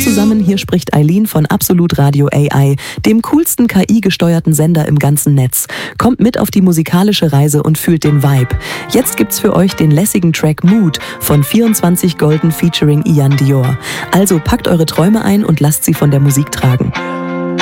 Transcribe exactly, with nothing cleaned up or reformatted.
zusammen, hier spricht Eileen von Absolut Radio A I, dem coolsten K I-gesteuerten Sender im ganzen Netz. Kommt mit auf die musikalische Reise und fühlt den Vibe. Jetzt gibt's für euch den lässigen Track Mood von vierundzwanzig Golden featuring Ian Dior. Also packt eure Träume ein und lasst sie von der Musik tragen.